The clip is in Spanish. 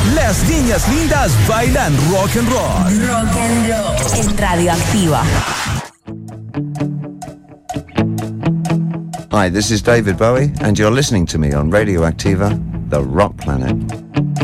Las niñas lindas bailan rock and roll. Rock and roll en Radioactiva. Hi, this is David Bowie, and you're listening to me on Radioactiva, the Rock Planet.